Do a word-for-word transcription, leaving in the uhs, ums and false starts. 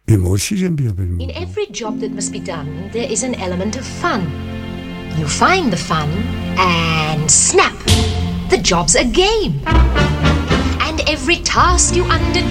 Emoties en bia In every job that must be done, there is an element of fun. You find the fun, and snap! The job's a game. And every task you undertake